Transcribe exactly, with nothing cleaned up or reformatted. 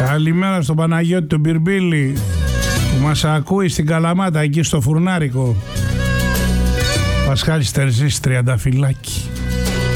Καλημέρα στον Παναγιώτη τον Πυρμπίλη που μας ακούει στην Καλαμάτα εκεί στο Φουρνάρικο. Πασχάλης Τερζής Τριανταφυλάκη.